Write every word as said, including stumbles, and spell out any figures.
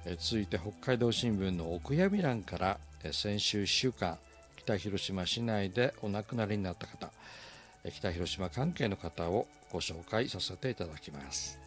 続いて北海道新聞のお悔やみ欄から先週いっしゅうかん北広島市内でお亡くなりになった方、北広島関係の方をご紹介させていただきます。